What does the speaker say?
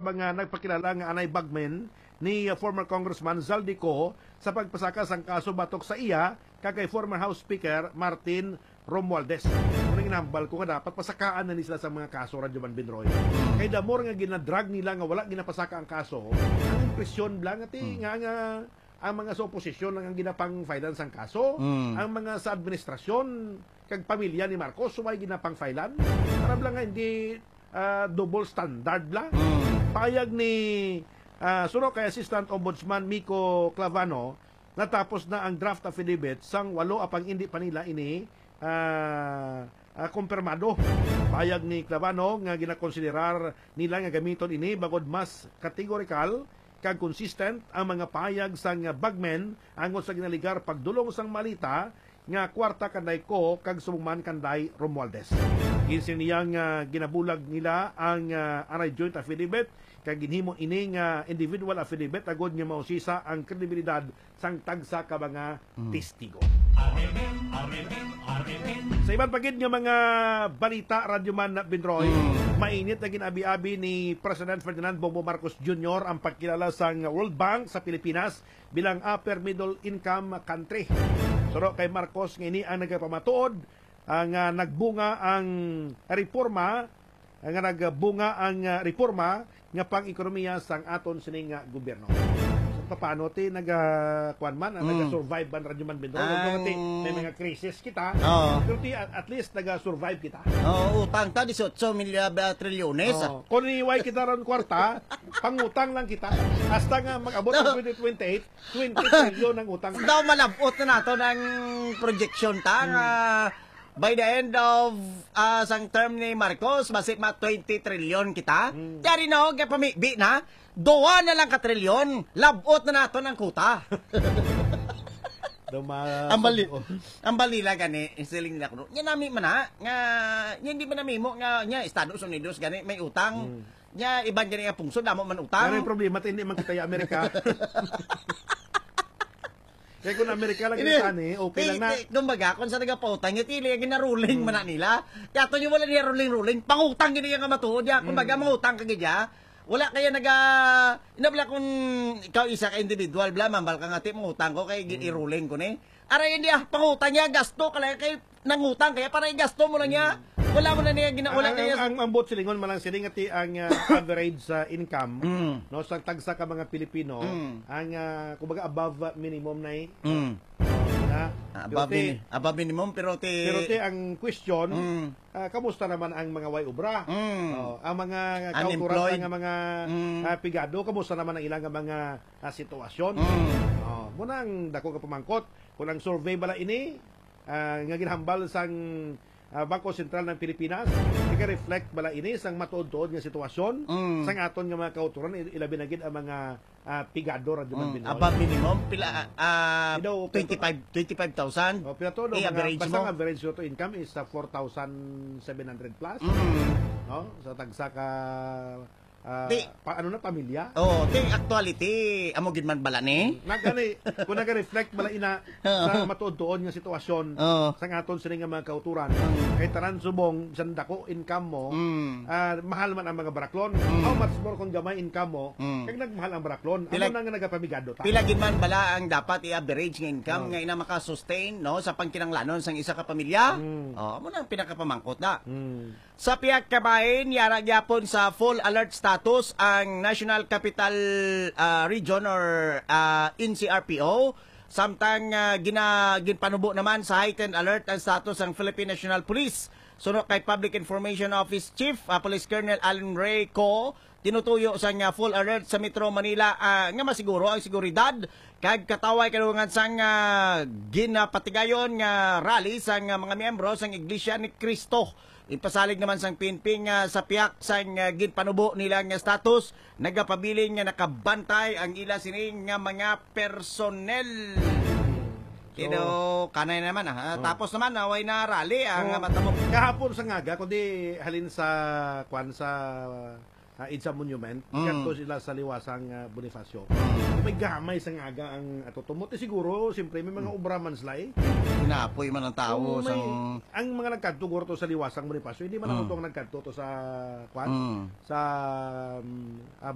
mga nagpakilala nga anay bagmen ni former Congressman Zaldico sa pagpasaka sang kaso batok sa iya kay former House Speaker Martin Romualdez. Kung ginambal ko nga dapat pasakaan na ni sila sa mga kaso Radyo Man Binroy. Kay damor nga ginadrag nila nga wala ginapasaka ang kaso, ang impresyon lang ati nga ang mga sa oposisyon lang ang ginapang filean sang kaso, ang mga sa administrasyon kag pamilya ni Marcos sumay ginapang filean. Para lang nga hindi double standard bla. Payag ni suno kay Assistant Ombudsman Miko Clavano natapos na ang draft affidavit sang 8 apang hindi pa nila ini kumpirmado. Payag ni Clavano nga ginakonsiderar nila nga gamiton ini bagod mas kategorikal kag consistent ang mga payag sang bagmen angon sa ginaligar pagdulong sang malita nga kwarta kanday ko kag sumuman kanday Romualdez. Kinsin niyang ginabulag nila ang anay joint affidavit kag ginhimo ini nga individual affidavit agod nga mausisa ang kredibilidad sang tagsa ka mga testigo. Sa ibang pagid nga mga balita Radyo Man Binroy, mainit na ginabi-abi ni President Ferdinand Bongbong Marcos Jr. ang pagkilala sang World Bank sa Pilipinas bilang upper middle income country. Suro kay Marcos nga ini ang nagpamatuod ang nagbunga ang reforma nga pang-ekonomiya sang aton sining gobyerno. Paano ti nagakuan man naga-survive ban Radyo Man Binroy may mga krisis kita pero ti at least naga-survive kita. Utang ta 18 trilyones. Kung niway kita ron kwarta pangutang lang kita hasta nga mag-abot ng 2028 20 trilyon ang utang. Daw malabot na nato ng projection ta nga by the end of sang term ni Marcos basit ma 20 trilyon kita. Dari no kay pamibi na 2 na lang ka trilyon, labot na nato ng kuta. Ang balila gani, isiling nila ko. Nya nami man na, nga hindi man namimo nga nya Estados Unidos gani may utang. Nya iban gani nga pungsod damo man utang. Pero problema hindi man kita Amerika. Kaya kung Amerika lang kita ni, okay lang na. Kumbaga, kung sa nagapautang, yung tili, yung ginaruling man na nila. Kaya ito yung wala niya ruling-ruling, pangutang gini yung matuod niya. Kumbaga, mangutang ka gidya. Wala kaya inabla kung ikaw isa ka individual, bla, mambal ka nga mangutang ko, kaya i-ruling ko ni. Aray, hindi pangutang niya, gasto ka lang, kaya nangutang, kaya para i-gasto mo lang niya. Wala mo na niya ginawala niya. Ang bot silingon malang siling ati ang average income no sa tagsa ka mga Pilipino ang kumbaga above minimum na above minimum pero ang question kamusta naman ang mga way obra ang mga kauturan ng mga pigado kamusta naman ang ilang mga sitwasyon muna ang dako ka pamangkot kung ang survey bala ini nga ginhambal sang Bangko Sentral ng Pilipinas nag-reflect bala ini sang matuod-tuod nga sitwasyon sang aton nga mga kauturan ilabi na gid ang mga pigado Radyo Man Binroy. Above minimum pila 25,000. Pila to basta ang average to income is 4,700 plus. No? Sa tagsa ka pamilya? Actuality, amo gid man bala ni. Kung nag-reflect bala ina sa matuod-tuod nga sitwasyon sa aton sini nga mga kauturan. Kay tanan subong bisan dako income mo, mahal man ang mga baraklon. How much more kung gamay income mo, kay nagmahal ang baraklon. Ano na nga nagapamigado ta? Pila gid man bala ang dapat i-average nga income nga ina maka-sustain no sa pangkinanglanon sang isa ka pamilya? Amo na ang pinakapamangkot na. Sa Piak Kabahin, yara gyapon sa full alert status ang National Capital Region or NCRPO. Samtang ginpanubo naman sa heightened alert ang status ang Philippine National Police. Sunod kay Public Information Office Chief Police Colonel Alan Ray Co. Tinutuyo sa full alert sa Metro Manila nga masiguro ang seguridad kag kataway kadungan sang ginapatigayon nga rally sang mga miyembro sang Iglesia ni Cristo. Ipasalig naman sang pinping sa piyak sang ginpanubo nila nga status nagapabiling nga nakabantay ang ila sining nga mga personnel. Kanay naman tapos naman way na rally ang matamo. Kahapon sa ngaga kundi halin sa Idsa Monument, kanto sila sa liwasang Bonifacio. May gamay sa ngaga ang atutumot. Siguro, siyempre, may mga obraman sila Inapoy man ang tao. Ang mga nagkanto to sa liwasang Bonifacio, hindi man ang nagkanto to sa